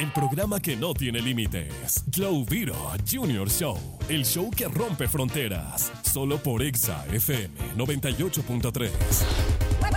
el programa que no tiene límites. Glow Viro Junior Show, el show que rompe fronteras. Solo por Exa FM 98.3.